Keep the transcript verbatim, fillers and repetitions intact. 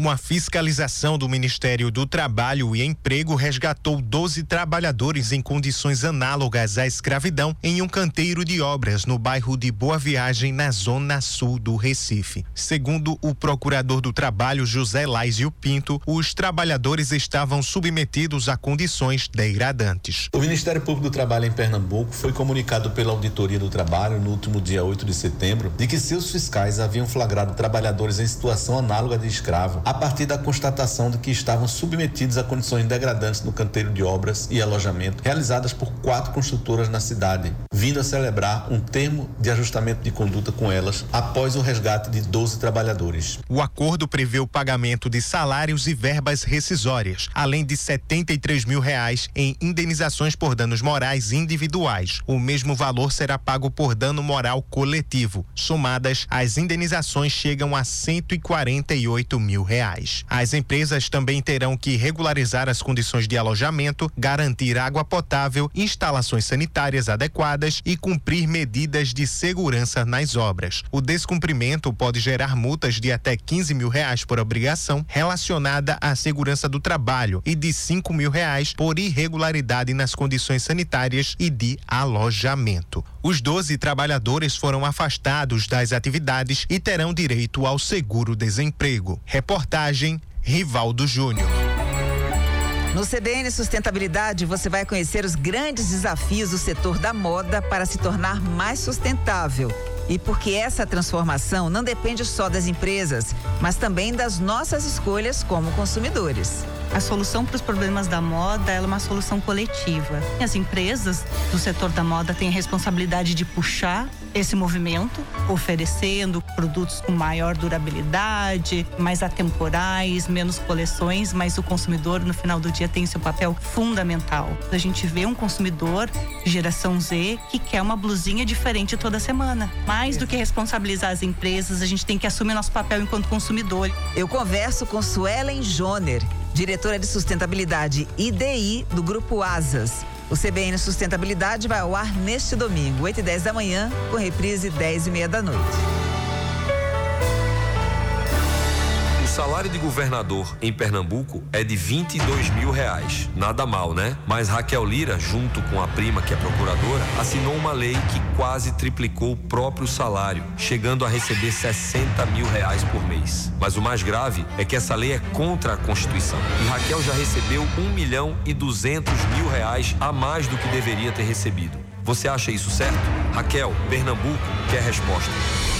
Uma fiscalização do Ministério do Trabalho e Emprego resgatou doze trabalhadores em condições análogas à escravidão em um canteiro de obras no bairro de Boa Viagem, na zona sul do Recife. Segundo o procurador do Trabalho, José Laizio Pinto, os trabalhadores estavam submetidos a condições degradantes. O Ministério Público do Trabalho em Pernambuco foi comunicado pela Auditoria do Trabalho no último dia oito de setembro de que seus fiscais haviam flagrado trabalhadores em situação análoga de escravo a partir da constatação de que estavam submetidos a condições degradantes no canteiro de obras e alojamento realizadas por quatro construtoras na cidade, vindo a celebrar um termo de ajustamento de conduta com elas após o resgate de doze trabalhadores. O acordo prevê o pagamento de salários e verbas rescisórias, além de setenta e três mil reais em indenizações por danos morais individuais. O mesmo valor será pago por dano moral coletivo. Somadas, as indenizações chegam a cento e quarenta e oito mil reais. As empresas também terão que regularizar as condições de alojamento, garantir água potável, instalações sanitárias adequadas e cumprir medidas de segurança nas obras. O descumprimento pode gerar multas de até quinze mil reais por obrigação relacionada à segurança do trabalho e de cinco mil reais por irregularidade nas condições sanitárias e de alojamento. Os doze trabalhadores foram afastados das atividades e terão direito ao seguro-desemprego. Reportagem Rivaldo Júnior. No C B N Sustentabilidade, você vai conhecer os grandes desafios do setor da moda para se tornar mais sustentável. E porque essa transformação não depende só das empresas, mas também das nossas escolhas como consumidores. A solução para os problemas da moda é uma solução coletiva. As empresas do setor da moda têm a responsabilidade de puxar esse movimento, oferecendo produtos com maior durabilidade, mais atemporais, menos coleções, mas o consumidor no final do dia tem seu papel fundamental. A gente vê um consumidor geração Z que quer uma blusinha diferente toda semana. Mais do que responsabilizar as empresas, a gente tem que assumir nosso papel enquanto consumidor. Eu converso com Suelen Joner, diretora de sustentabilidade I D I do Grupo Asas. O C B N Sustentabilidade vai ao ar neste domingo, oito e dez da manhã, com reprise dez e meia da noite. O salário de governador em Pernambuco é de vinte e dois mil reais. Nada mal, né? Mas Raquel Lira, junto com a prima, que é procuradora, assinou uma lei que quase triplicou o próprio salário, chegando a receber sessenta mil reais por mês. Mas o mais grave é que essa lei é contra a Constituição. E Raquel já recebeu um milhão e duzentos mil reais a mais do que deveria ter recebido. Você acha isso certo? Raquel, Pernambuco quer resposta.